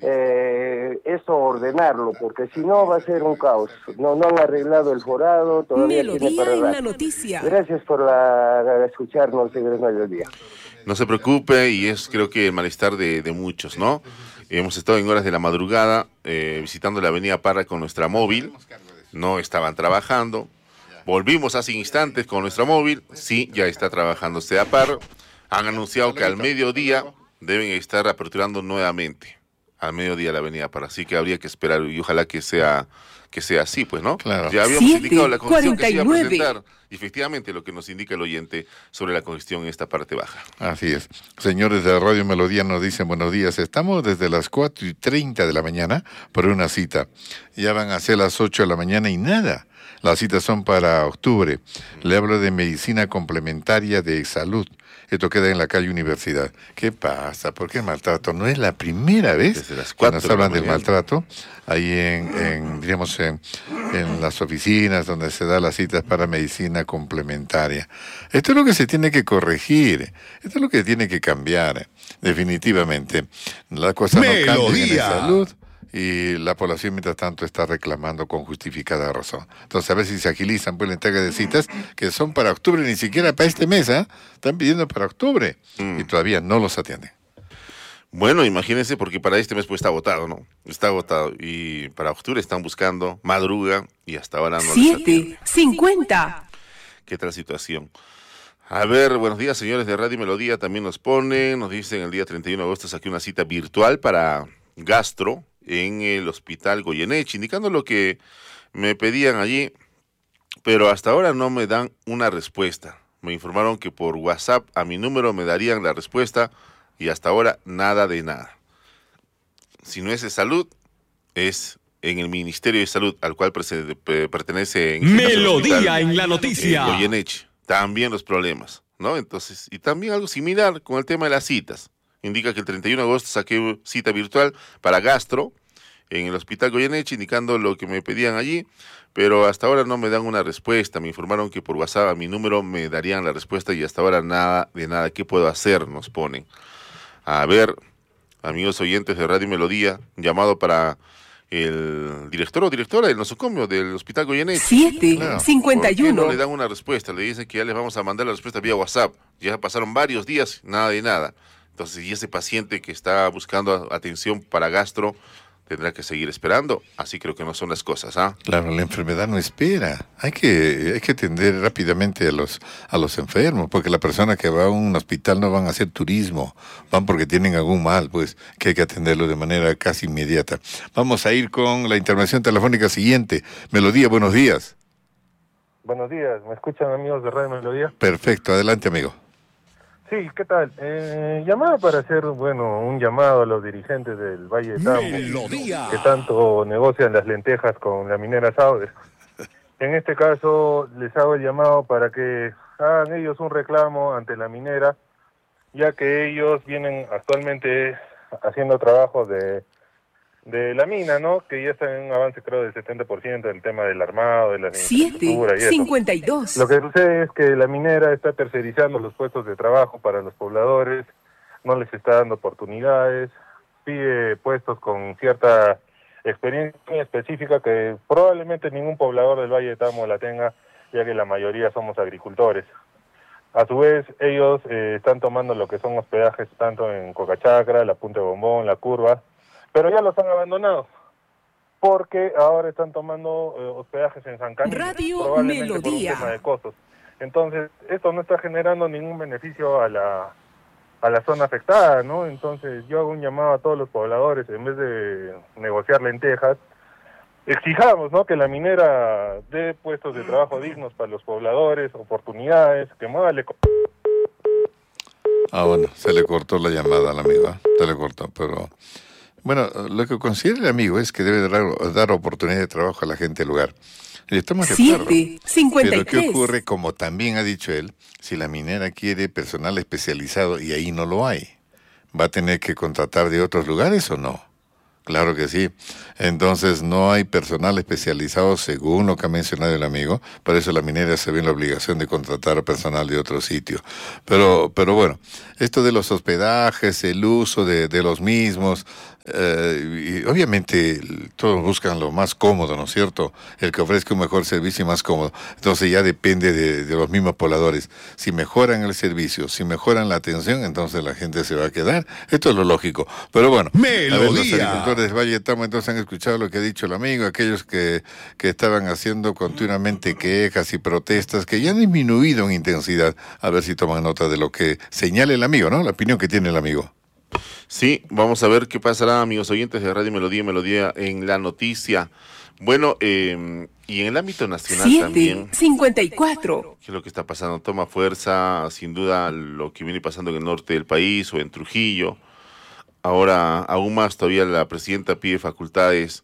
eh, eso ordenarlo, porque si no va a ser un caos. No, no han arreglado el forado, todavía tiene Melodía para en rato. la noticia. Gracias por la, escucharnos en el mediodía. No se preocupe, y es creo que el malestar de, de muchos, ¿no? Hemos estado en horas de la madrugada eh, visitando la avenida Parra con nuestra móvil, no estaban trabajando. Volvimos hace instantes con nuestra móvil, sí, ya está trabajando Sedapar. Han anunciado que al mediodía deben estar aperturando nuevamente, al mediodía la avenida Parra, así que habría que esperar y ojalá que sea que sea así, pues, ¿no? Claro. Ya habíamos Siete, indicado la congestión que se iba a cuarenta y nueve. presentar, y efectivamente lo que nos indica el oyente sobre la congestión en esta parte baja. Así es. Señores de Radio Melodía nos dicen buenos días. Estamos desde las cuatro y treinta de la mañana por una cita. Ya van a ser las ocho de la mañana y nada. Las citas son para octubre. Le hablo de medicina complementaria de salud. Esto queda en la calle Universidad. ¿Qué pasa? ¿Por qué el maltrato? No es la primera vez que nos hablan del maltrato. Ahí en, en diríamos, en, en las oficinas donde se da las citas para medicina complementaria. Esto es lo que se tiene que corregir. Esto es lo que tiene que cambiar. Definitivamente. La cosa no cambia en salud. Y la población, mientras tanto, está reclamando con justificada razón. Entonces, a ver si se agilizan pues la entrega de citas, que son para octubre, ni siquiera para este mes, ¿eh? Están pidiendo para octubre, mm. y todavía no los atienden. Bueno, imagínense, porque para este mes pues está agotado, ¿no? Está agotado. Y para octubre están buscando, madruga, y hasta ahora no les siete cincuenta. ¿Qué tal situación? A ver, buenos días, señores de Radio Melodía. También nos ponen, nos dicen el día treinta y uno de agosto saqué una cita virtual para gastro en el Hospital Goyeneche, indicando lo que me pedían allí, pero hasta ahora no me dan una respuesta. Me informaron que por WhatsApp a mi número me darían la respuesta y hasta ahora nada de nada. Si no es de salud, es en el Ministerio de Salud, al cual pertenece en Melodía en la noticia. Goyeneche. También los problemas, ¿no? Entonces, y también algo similar con el tema de las citas. Indica que el treinta y uno de agosto saqué cita virtual para gastro en el Hospital Goyeneche, indicando lo que me pedían allí, pero hasta ahora no me dan una respuesta. Me informaron que por WhatsApp a mi número me darían la respuesta y hasta ahora nada de nada. ¿Qué puedo hacer? Nos ponen. A ver, amigos oyentes de Radio Melodía, llamado para el director o directora del nosocomio del Hospital Goyeneche. siete cincuenta y uno. ¿Por qué no le dan una respuesta? Le dicen que ya les vamos a mandar la respuesta vía WhatsApp. Ya pasaron varios días, nada de nada. Entonces, y ese paciente que está buscando atención para gastro tendrá que seguir esperando. Así creo que no son las cosas, ¿ah? Claro, la enfermedad no espera. Hay que hay que atender rápidamente a los a los enfermos, porque la persona que va a un hospital no van a hacer turismo, van porque tienen algún mal, pues que hay que atenderlo de manera casi inmediata. Vamos a ir con la intervención telefónica siguiente. Melodía, buenos días. Buenos días, ¿me escuchan, amigos de Radio Melodía? Perfecto, adelante, amigo. Sí, ¿qué tal? Eh, llamada para hacer, bueno, un llamado a los dirigentes del Valle de Tambo, Melodía, que tanto negocian las lentejas con la minera Sauder. En este caso, les hago el llamado para que hagan ellos un reclamo ante la minera, ya que ellos vienen actualmente haciendo trabajos de, de la mina, ¿no? Que ya está en un avance, creo, del setenta por ciento del tema del armado, de la infraestructura y eso. siete cincuenta y dos. Lo que sucede es que la minera está tercerizando los puestos de trabajo para los pobladores, no les está dando oportunidades, pide puestos con cierta experiencia específica que probablemente ningún poblador del Valle de Tambo la tenga, ya que la mayoría somos agricultores. A su vez, ellos eh, están tomando lo que son hospedajes tanto en Cocachacra, la Punta de Bombón, la Curva, pero ya los han abandonado, porque ahora están tomando eh, hospedajes en San Camilo, Radio probablemente Melodía. por un tema de costos. Entonces, esto no está generando ningún beneficio a la a la zona afectada, ¿no? Entonces, yo hago un llamado a todos los pobladores, en vez de negociar lentejas, exijamos, ¿no?, que la minera dé puestos de trabajo dignos para los pobladores, oportunidades, que mueva el eco- Ah, bueno, se le cortó la llamada al amigo, ¿eh? Se le cortó, pero... Bueno, lo que considera el amigo es que debe dar, dar oportunidad de trabajo a la gente del lugar. Y estamos de acuerdo. siete cincuenta y Pero tres. ¿qué ocurre? Como también ha dicho él, si la minera quiere personal especializado y ahí no lo hay. ¿va a tener que contratar de otros lugares o no? Claro que sí. Entonces no hay personal especializado según lo que ha mencionado el amigo, por eso la minera se ve en la obligación de contratar personal de otro sitio. Pero, pero bueno, esto de los hospedajes, el uso de, de los mismos, eh, y obviamente todos buscan lo más cómodo, ¿no es cierto? El que ofrezca un mejor servicio y más cómodo. Entonces ya depende de, de los mismos pobladores. Si mejoran el servicio, si mejoran la atención, entonces la gente se va a quedar. Esto es lo lógico. Pero bueno, Melodía. A ver, los agricultores de Valle Tamo entonces han escuchado lo que ha dicho el amigo, aquellos que, que estaban haciendo continuamente quejas y protestas que ya han disminuido en intensidad. A ver si toman nota de lo que señala el amigo, ¿no? La opinión que tiene el amigo. Sí, vamos a ver qué pasará, amigos oyentes de Radio Melodía, Melodía en la noticia. Bueno, eh, y en el ámbito nacional también. cincuenta y cuatro. ¿Qué es lo que está pasando? Toma fuerza, sin duda, lo que viene pasando en el norte del país o en Trujillo. Ahora, aún más, todavía la presidenta pide facultades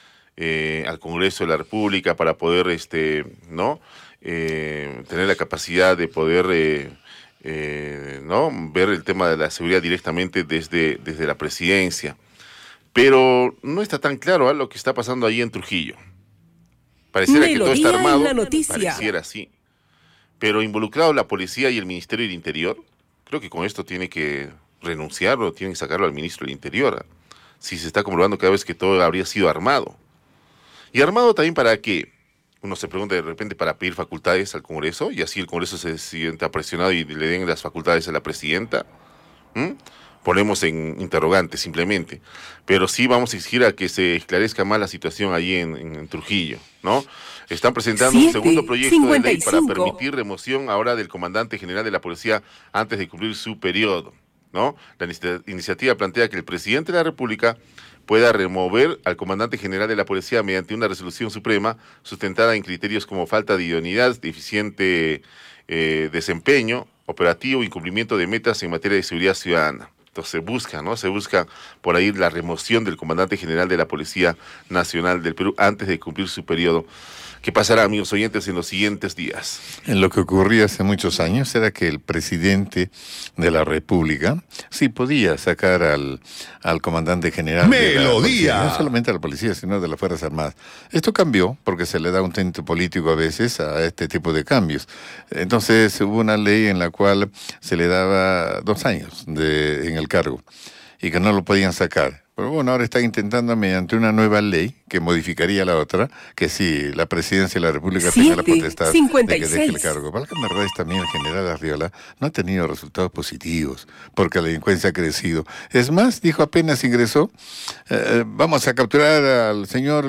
eh, al Congreso de la República para poder, este, ¿no? Eh, tener la capacidad de poder, eh, eh, ¿no? Ver el tema de la seguridad directamente desde, desde la presidencia. Pero no está tan claro ¿eh? lo que está pasando ahí en Trujillo. Pareciera que todo está armado, pareciera así. Pero involucrado la policía y el Ministerio del Interior, creo que con esto tiene que renunciar o tienen que sacarlo al ministro del Interior, ¿eh? Si se está comprobando cada vez que todo habría sido armado. Y armado también para qué, uno se pregunta de repente para pedir facultades al Congreso y así el Congreso se sienta presionado y le den las facultades a la presidenta. ¿Mm? Ponemos en interrogante simplemente, pero sí vamos a exigir a que se esclarezca más la situación allí en, en, en Trujillo, ¿no? Están presentando Siete, un segundo proyecto cincuenta y de ley para cinco. permitir remoción ahora del comandante general de la policía antes de cumplir su periodo, ¿no? La inici- iniciativa plantea que el presidente de la República pueda remover al comandante general de la policía mediante una resolución suprema sustentada en criterios como falta de idoneidad, deficiente eh, desempeño operativo, incumplimiento de metas en materia de seguridad ciudadana. Entonces se busca, ¿no? Se busca por ahí la remoción del comandante general de la Policía Nacional del Perú antes de cumplir su periodo. ¿Qué pasará, amigos oyentes, en los siguientes días? En lo que ocurría hace muchos años era que el presidente de la República sí podía sacar al, al comandante general de la policía, no solamente a la policía, sino de las Fuerzas Armadas. Esto cambió porque se le da un tinte político a veces a este tipo de cambios. Entonces hubo una ley en la cual se le daba dos años de, en el cargo y que no lo podían sacar. Pero bueno, ahora están intentando mediante una nueva ley que modificaría la otra, que sí, la presidencia de la República tenga la potestad cincuenta y de que seis. deje el cargo. Válgame Reyes, también el general Arriola no ha tenido resultados positivos porque la delincuencia ha crecido. Es más, dijo apenas ingresó, eh, vamos a capturar al señor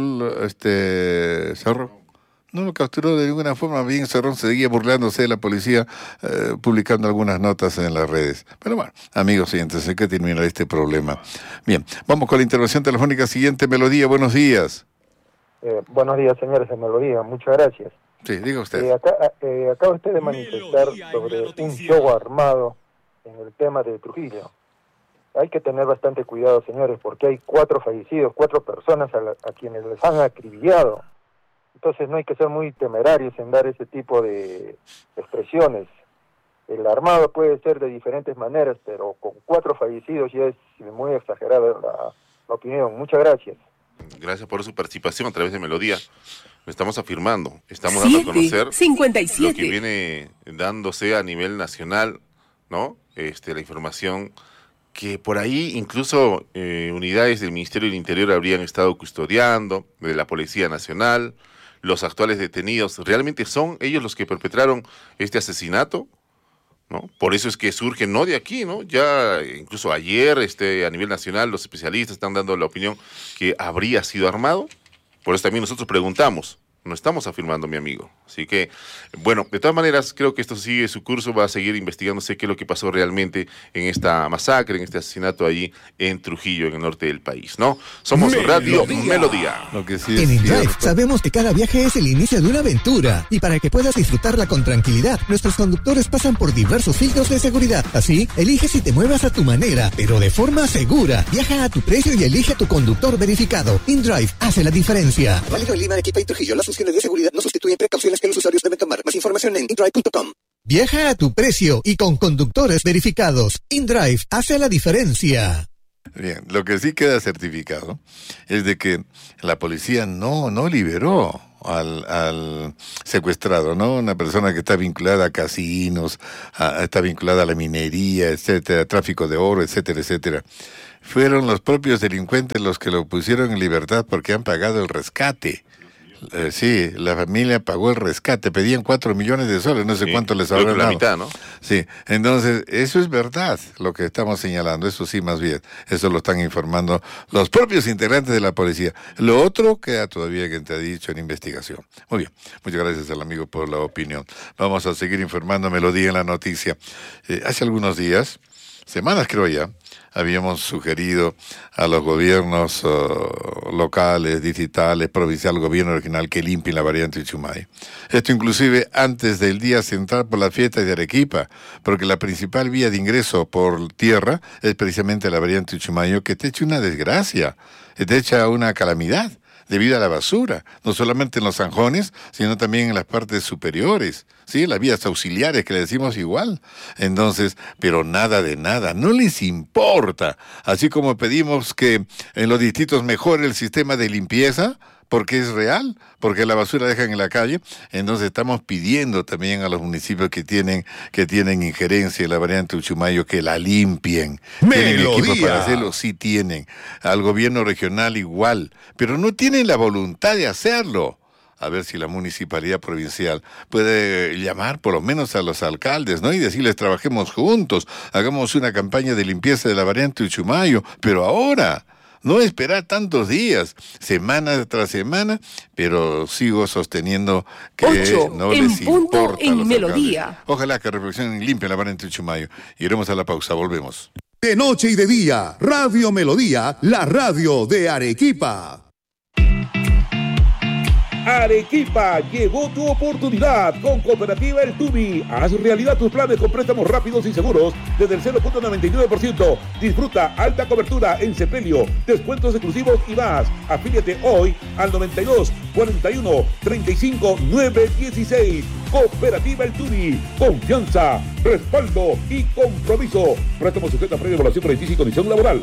este Zorro. No lo capturó de ninguna forma, bien Cerrón seguía burlándose de la policía, eh, publicando algunas notas en las redes. Pero bueno, amigos oyentes, hay que terminar este problema. Bien, vamos con la intervención telefónica siguiente, Melodía, buenos días. Eh, buenos días, señores de Melodía, muchas gracias. Sí, diga usted. Eh, acá, eh, acaba usted de manifestar sobre un show armado en el tema de Trujillo. Hay que tener bastante cuidado, señores, porque hay cuatro fallecidos, cuatro personas a, la, a quienes les han acribillado. Entonces no hay que ser muy temerarios en dar ese tipo de expresiones. El armado puede ser de diferentes maneras, pero con cuatro fallecidos ya es muy exagerada la, la opinión. Muchas gracias. Gracias por su participación a través de Melodía. Lo estamos afirmando, estamos dando a conocer cincuenta y siete. lo que viene dándose a nivel nacional, ¿no? Este, la información que por ahí incluso eh, unidades del Ministerio del Interior habrían estado custodiando, de la Policía Nacional. Los actuales detenidos, ¿realmente son ellos los que perpetraron este asesinato? ¿No? Por eso es que surge, no de aquí, ¿no? Ya incluso ayer este, a nivel nacional los especialistas están dando la opinión que habría sido armado. Por eso también nosotros preguntamos, no estamos afirmando, mi amigo. Así que, bueno, de todas maneras, creo que esto sigue su curso, va a seguir investigándose qué es lo que pasó realmente en esta masacre, en este asesinato allí en Trujillo, en el norte del país, ¿no? Somos Melodía. Radio Melodía. Lo que sí En es InDrive cierto. sabemos que cada viaje es el inicio de una aventura y para que puedas disfrutarla con tranquilidad, nuestros conductores pasan por diversos filtros de seguridad. Así, elige si te muevas a tu manera, pero de forma segura. Viaja a tu precio y elige tu conductor verificado. InDrive hace la diferencia. Válido en Lima, Arequipa y Trujillo. Las funciones de seguridad no sustituyen precauciones que los usuarios deben tomar. Más información en indrive punto com. Viaja a tu precio y con conductores verificados. InDrive hace la diferencia. Bien, lo que sí queda certificado es de que la policía no, no liberó al, al secuestrado, ¿no? Una persona que está vinculada a casinos, a, está vinculada a la minería, etcétera, tráfico de oro, etcétera, etcétera. Fueron los propios delincuentes los que lo pusieron en libertad porque han pagado el rescate. Eh, sí, la familia pagó el rescate, pedían cuatro millones de soles, no sé sí, cuánto les habrán dado. La mitad, ¿no? Sí, entonces, eso es verdad, lo que estamos señalando, eso sí, más bien, eso lo están informando los propios integrantes de la policía. Lo otro queda todavía, que te ha dicho, en investigación. Muy bien, muchas gracias al amigo por la opinión. Vamos a seguir informando Melodía en la noticia. Eh, hace algunos días, semanas creo ya, habíamos sugerido a los gobiernos uh, locales, distritales, provincial, gobierno regional que limpien la variante Uchumayo. Esto inclusive antes del día central por las fiestas de Arequipa, porque la principal vía de ingreso por tierra es precisamente la variante Uchumayo, que te echa una desgracia, te echa una calamidad debido a la basura, no solamente en los zanjones, sino también en las partes superiores, ¿sí? Las vías auxiliares que le decimos igual. Entonces, pero nada de nada, no les importa. Así como pedimos que en los distritos mejore el sistema de limpieza, porque es real, porque la basura dejan en la calle, entonces estamos pidiendo también a los municipios que tienen que tienen injerencia en la variante Uchumayo que la limpien. ¿Tienen equipos para hacerlo? Sí tienen. Al gobierno regional igual, pero no tienen la voluntad de hacerlo. A ver si la municipalidad provincial puede llamar por lo menos a los alcaldes, ¿no? Y decirles, trabajemos juntos, hagamos una campaña de limpieza de la variante Uchumayo, pero ahora... no esperar tantos días, semana tras semana, pero sigo sosteniendo que Ocho, no en les punto importa en a los Melodía. alcaldes. Ojalá que reflexionen limpia la variante Uchumayo. Iremos a la pausa, volvemos. De noche y de día, Radio Melodía, la radio de Arequipa. Arequipa, llegó tu oportunidad con Cooperativa El Tubi. Haz realidad tus planes con préstamos rápidos y seguros desde el cero punto noventa y nueve por ciento. Disfruta alta cobertura en Sepelio, descuentos exclusivos y más. Afíliate hoy al noventa y dos, cuarenta y uno, treinta y cinco, nueve dieciséis. Cooperativa El Tubi. Confianza, respaldo y compromiso. Préstamo sujeto a previa evaluación crediticia y condición laboral.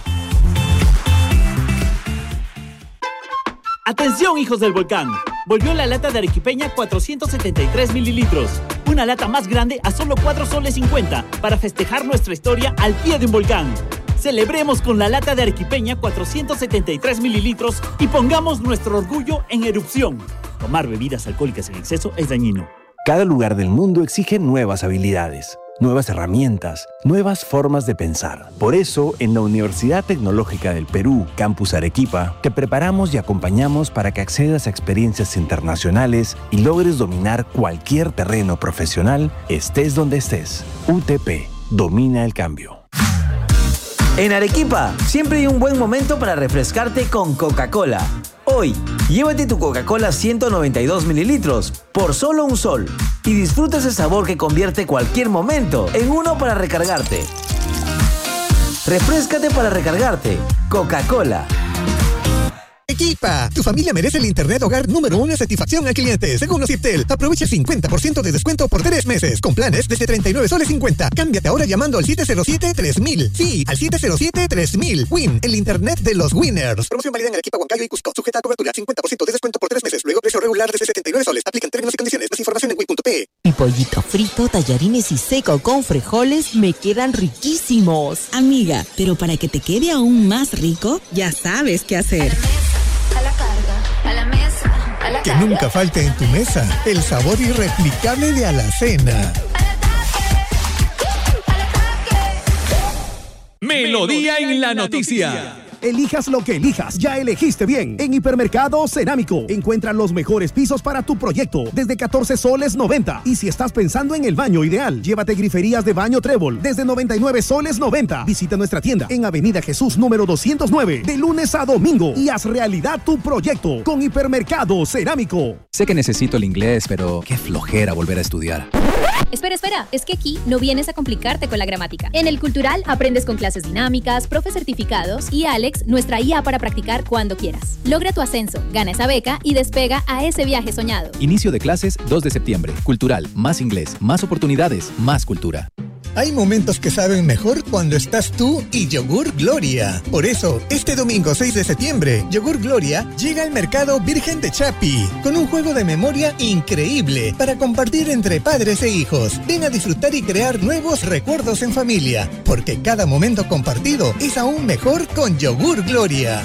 Atención, hijos del volcán. Volvió la lata de arequipeña cuatrocientos setenta y tres mililitros. Una lata más grande a solo cuatro soles cincuenta para festejar nuestra historia al pie de un volcán. Celebremos con la lata de arequipeña cuatrocientos setenta y tres mililitros y pongamos nuestro orgullo en erupción. Tomar bebidas alcohólicas en exceso es dañino. Cada lugar del mundo exige nuevas habilidades, nuevas herramientas, nuevas formas de pensar. Por eso, en la Universidad Tecnológica del Perú, Campus Arequipa, te preparamos y acompañamos para que accedas a experiencias internacionales y logres dominar cualquier terreno profesional, estés donde estés. U T P, domina el cambio. En Arequipa, siempre hay un buen momento para refrescarte con Coca-Cola. Hoy, llévate tu Coca-Cola ciento noventa y dos mililitros por solo un sol y disfruta ese sabor que convierte cualquier momento en uno para recargarte. Refréscate para recargarte. Coca-Cola. Arequipa, tu familia merece el internet hogar número uno en satisfacción al cliente. Según Ociptel, aprovecha el cincuenta por ciento de descuento por tres meses, con planes desde treinta y nueve soles cincuenta. Cámbiate ahora llamando al siete cero siete, tres mil. Sí, al siete cero siete, tres mil. Win, el internet de los winners. Promoción válida en Arequipa, Huancayo y Cusco. Sujeta a cobertura, cincuenta por ciento de descuento por tres meses. Luego precio regular desde setenta y nueve soles. Aplican términos y condiciones. Más información en win punto pe. Mi pollito frito, tallarines y seco con frijoles me quedan riquísimos. Amiga, pero para que te quede aún más rico, ya sabes qué hacer. A la carga, a la mesa, a la Que nunca falte en tu mesa el sabor irreplicable de Alacena. Melodía en la noticia. Elijas lo que elijas, ya elegiste bien. En Hipermercado Cerámico, encuentra los mejores pisos para tu proyecto, desde catorce soles noventa. Y si estás pensando en el baño ideal, llévate griferías de baño Trébol, desde noventa y nueve soles noventa. Visita nuestra tienda en Avenida Jesús número doscientos nueve, de lunes a domingo, y haz realidad tu proyecto con Hipermercado Cerámico. Sé que necesito el inglés, pero qué flojera volver a estudiar. Espera, espera, es que aquí no vienes a complicarte con la gramática. En el Cultural aprendes con clases dinámicas, profes certificados y Ale Flex, nuestra I A para practicar cuando quieras. Logra tu ascenso, gana esa beca y despega a ese viaje soñado. Inicio de clases dos de septiembre. Cultural, más inglés, más oportunidades, más cultura. Hay momentos que saben mejor cuando estás tú y Yogur Gloria. Por eso, este domingo seis de septiembre, Yogur Gloria llega al mercado Virgen de Chapi con un juego de memoria increíble para compartir entre padres e hijos. Ven a disfrutar y crear nuevos recuerdos en familia, porque cada momento compartido es aún mejor con Yogur Gloria.